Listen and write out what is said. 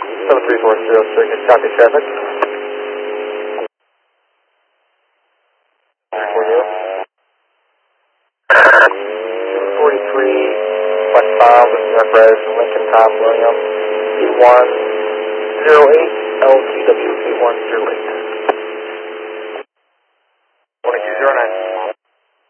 7340, copy traffic. For you. 43 westbound, North Res, Lincoln Tom William, 8108, LTW 8108.